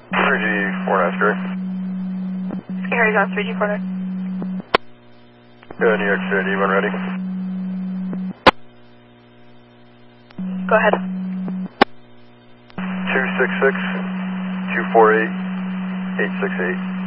3G49 Scary. Scary on 3G49. New York City, when ready. Go ahead. 266-248-868.